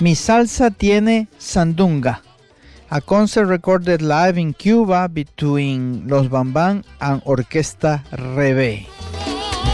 Mi salsa tiene sandunga. A concert recorded live in Cuba between Los Bambam and Orquesta Rebé.